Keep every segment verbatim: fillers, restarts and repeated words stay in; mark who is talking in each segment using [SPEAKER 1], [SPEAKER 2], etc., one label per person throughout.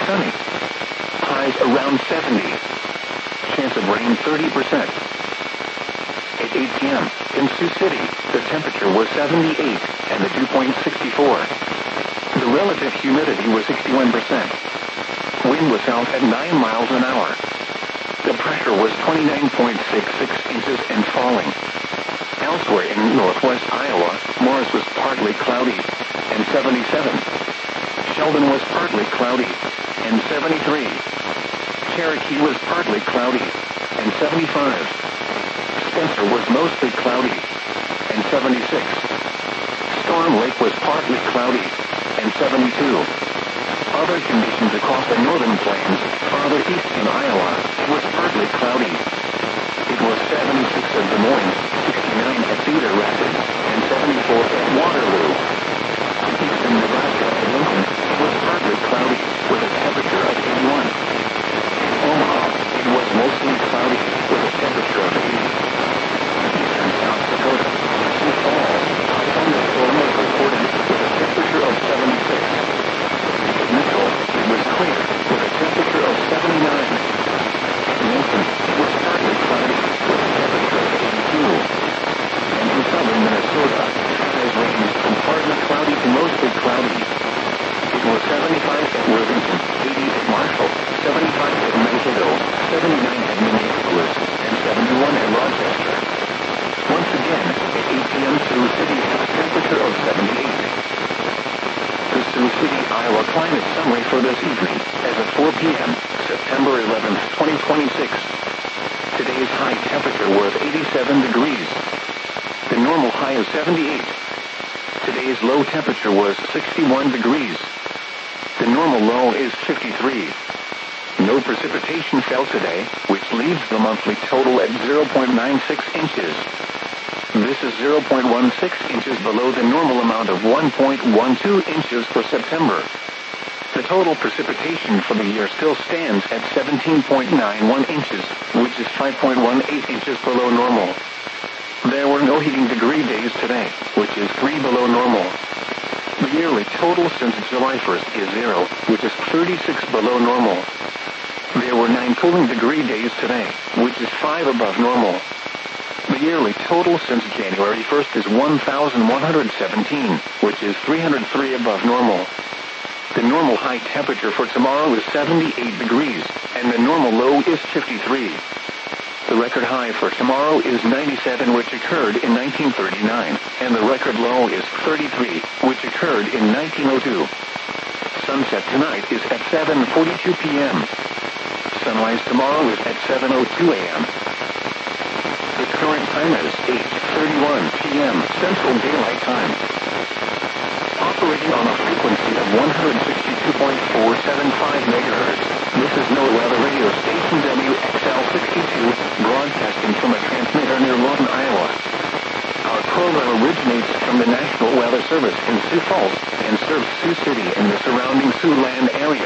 [SPEAKER 1] sunny. Highs around seventy. Chance of rain thirty percent. At eight p.m. in Sioux City, the temperature was seventy-eight and the dew point sixty-four. The relative humidity was sixty-one percent. Wind was south at nine miles an hour. The pressure was twenty-nine point six six inches and falling. Elsewhere in northwest Iowa, Morris was partly cloudy and seventy-seven. Sheldon was partly cloudy and seventy-three. Cherokee was partly cloudy and seventy-five. Spencer was mostly cloudy and seventy-six. Storm Lake was partly cloudy and seventy-two. Other conditions across the northern plains, farther east in Iowa, was partly cloudy. It was seventy-six at Des Moines, sixty-nine at Cedar Rapids, and seventy-four at Waterloo. Eastern Nebraska at Lincoln was partly cloudy, with a temperature of eighty-one. In Omaha, it was mostly cloudy, with a temperature of eighty. Eastern South Dakota, Sioux Falls, a thunderstorm was recorded with a temperature of seventy-six. At Mitchell, it was clear, with a temperature of seventy-nine. At Mason, it was partly cloudy, with a temperature of eighty-two. And in southern Minnesota, skies ranged from partly cloudy to mostly cloudy. It was seventy-five at Worthington, eighty at Marshall, seventy-five at Mankato, seventy-nine at Minneapolis, and seventy-one at Rochester. Once again, at eight p.m. Sioux City had a temperature of seventy-eight. The Sioux City, Iowa climate summary for this evening, as of four p.m., September eleventh, twenty twenty-six. Today's high temperature was eighty-seven degrees. The normal high is seventy-eight. Today's low temperature was sixty-one degrees. The normal low is fifty-three. No precipitation fell today, which leaves the monthly total at zero point nine six inches. This is zero point one six inches below the normal amount of one point one two inches for September. The total precipitation for the year still stands at seventeen point nine one inches, which is five point one eight inches below normal. There were no heating degree days today, which is three below normal. The yearly total since July first is zero, which is thirty-six below normal. There were nine cooling degree days today, which is five above normal. The yearly total since January first is one thousand one hundred seventeen, which is three hundred three above normal. The normal high temperature for tomorrow is seventy-eight degrees, and the normal low is fifty-three. The record high for tomorrow is ninety-seven, which occurred in nineteen thirty-nine, and the record low is thirty-three, which occurred in nineteen oh two. Sunset tonight is at seven forty-two p.m. Sunrise tomorrow is at seven oh two a.m. The current time is eight thirty-one p.m. Central Daylight Time. Operating on a frequency of one hundred sixty-two point four seven five megahertz, this is NOAA Weather Radio Station W X L sixty-two, broadcasting from a transmitter near Lawton, Iowa. Our program originates from the National Weather Service in Sioux Falls and serves Sioux City and the surrounding Siouxland area.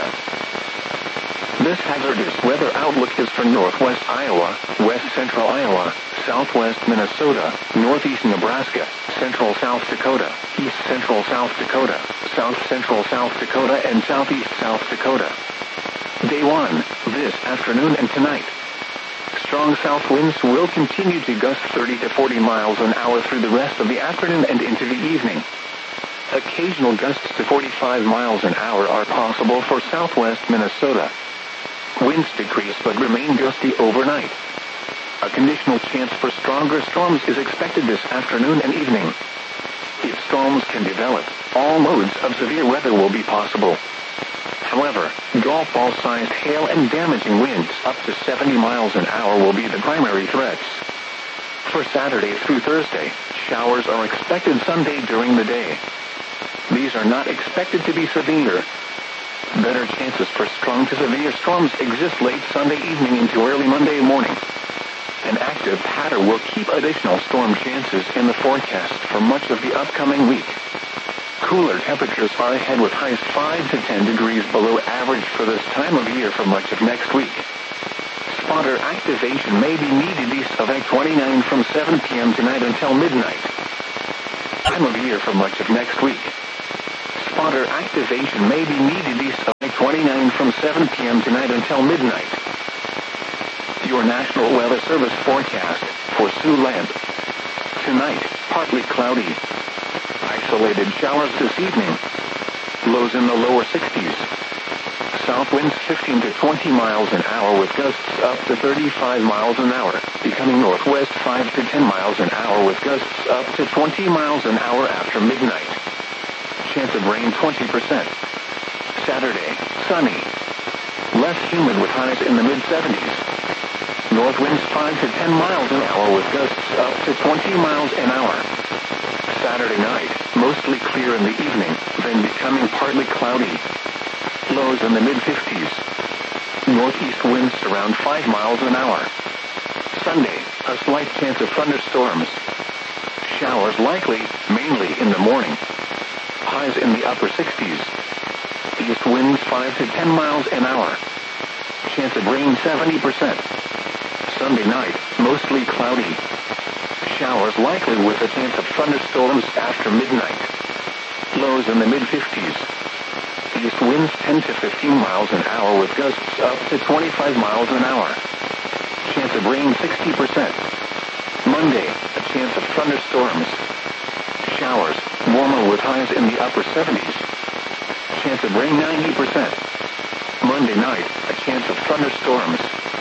[SPEAKER 1] This hazardous weather outlook is for northwest Iowa, west central Iowa, southwest Minnesota, northeast Nebraska, central South Dakota, east central South Dakota, south central South Dakota, and southeast South Dakota. Day one, this afternoon and tonight. Strong south winds will continue to gust thirty to forty miles an hour through the rest of the afternoon and into the evening. Occasional gusts to forty-five miles an hour are possible for southwest Minnesota. Winds decrease but remain gusty overnight. A conditional chance for stronger storms is expected this afternoon and evening. If storms can develop, all modes of severe weather will be possible. However, golf ball-sized hail and damaging winds up to seventy miles an hour will be the primary threats. For Saturday through Thursday, showers are expected Sunday during the day. These are not expected to be severe. Better chances for strong to severe storms exist late Sunday evening into early Monday morning. An active pattern will keep additional storm chances in the forecast for much of the upcoming week. Cooler temperatures are ahead with highs five to ten degrees below average for this time of year for much of next week. Spotter activation may be needed east of I twenty-nine from seven p.m. tonight until midnight. Time of year for much of next week. Spotter activation may be needed east of I twenty-nine. twenty-nine from seven p.m. tonight until midnight. Your National Weather Service forecast for Siouxland. Tonight, partly cloudy. Isolated showers this evening. Lows in the lower sixties. South winds fifteen to twenty miles an hour with gusts up to thirty-five miles an hour, becoming northwest five to ten miles an hour with gusts up to twenty miles an hour after midnight. Chance of rain twenty percent. Saturday, sunny. Less humid with highs in the mid-seventies. North winds five to ten miles an hour with gusts up to twenty miles an hour. Saturday night, mostly clear in the evening, then becoming partly cloudy. Lows in the mid-fifties. Northeast winds around five miles an hour. Sunday, a slight chance of thunderstorms. Showers likely, mainly in the morning. Highs in the upper sixties. East winds five to ten miles an hour. Chance of rain seventy percent. Sunday night, mostly cloudy. Showers likely with a chance of thunderstorms after midnight. Lows in the mid-fifties. East winds ten to fifteen miles an hour with gusts up to twenty-five miles an hour. Chance of rain sixty percent. Monday, a chance of thunderstorms. Showers, warmer with highs in the upper seventies. Chance of rain ninety percent. Monday night, a chance of thunderstorms.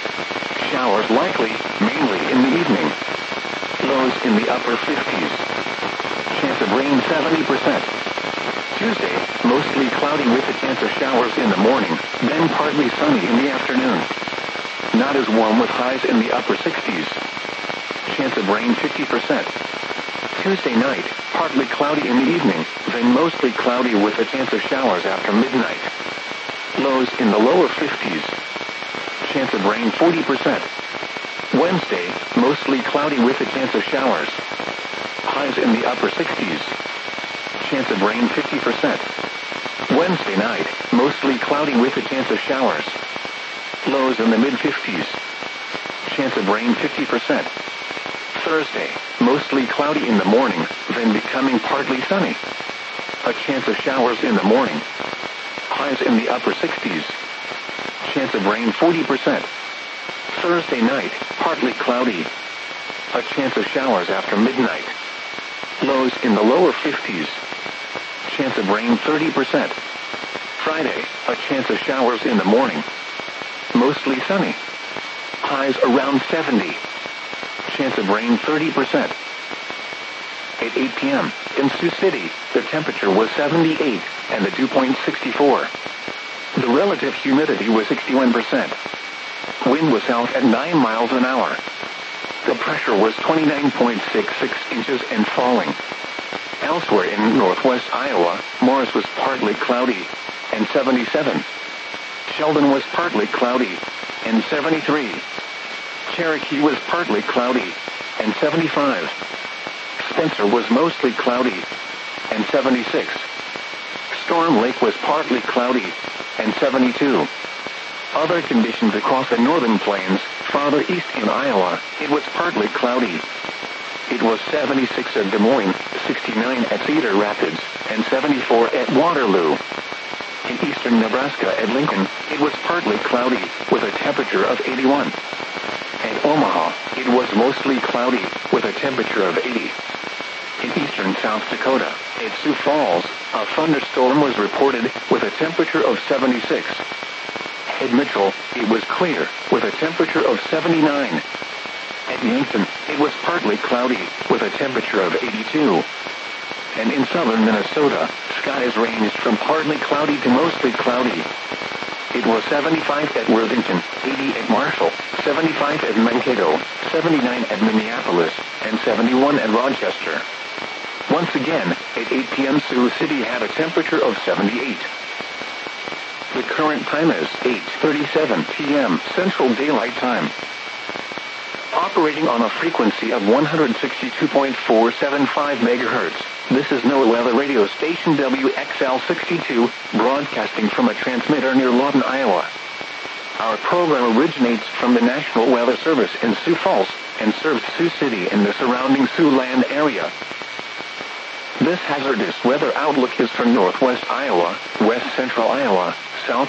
[SPEAKER 1] Showers likely, mainly in the evening. Lows in the upper fifties. Chance of rain seventy percent. Tuesday, mostly cloudy with a chance of showers in the morning, then partly sunny in the afternoon. Not as warm with highs in the upper sixties. Chance of rain fifty percent. Tuesday night, partly cloudy in the evening, then mostly cloudy with a chance of showers after midnight. Lows in the lower fifties. Chance of rain forty percent. Wednesday, mostly cloudy with a chance of showers. Highs in the upper sixties. Chance of rain fifty percent. Wednesday night, mostly cloudy with a chance of showers. Lows in the mid-fifties. Chance of rain fifty percent. Thursday, mostly cloudy in the morning, then becoming partly sunny. A chance of showers in the morning. Highs in the upper sixties. Chance of rain forty percent. Thursday night, partly cloudy. A chance of showers after midnight. Lows in the lower fifties. Chance of rain thirty percent. Friday, a chance of showers in the morning. Mostly sunny. Highs around seventy. Chance of rain thirty percent. At eight p.m., in Sioux City, the temperature was seventy-eight, and the dew point sixty-four. The relative humidity was sixty-one percent. Wind was south at nine miles an hour. The pressure was twenty-nine point six six inches and falling. Elsewhere in northwest Iowa, Morris was partly cloudy, and seventy-seven. Sheldon was partly cloudy, and seventy-three. Cherokee was partly cloudy, and seventy-five. Spencer was mostly cloudy, and seventy-six. Storm Lake was partly cloudy, and seventy-two. Other conditions across the northern plains, farther east in Iowa, it was partly cloudy. It was seventy-six at Des Moines, sixty-nine at Cedar Rapids, and seventy-four at Waterloo. In eastern Nebraska at Lincoln, it was partly cloudy, with a temperature of eighty-one. At Omaha, it was mostly cloudy, with a temperature of eighty. In eastern South Dakota, at Sioux Falls, a thunderstorm was reported, with a temperature of seventy-six. At Mitchell, it was clear, with a temperature of seventy-nine. At Yankton, it was partly cloudy, with a temperature of eighty-two. And in southern Minnesota, skies ranged from partly cloudy to mostly cloudy. It was seventy-five at Worthington, eighty at Marshall, seventy-five at Mankato, seventy-nine at Minneapolis, and seventy-one at Rochester. Once again, at eight p.m. Sioux City had a temperature of seventy-eight. The current time is eight thirty-seven p.m. Central Daylight Time. Operating on a frequency of one hundred sixty-two point four seven five megahertz, this is NOAA Weather Radio Station W X L sixty-two, broadcasting from a transmitter near Lawton, Iowa. Our program originates from the National Weather Service in Sioux Falls and serves Sioux City and the surrounding Siouxland area. This hazardous weather outlook is for northwest Iowa, west central Iowa,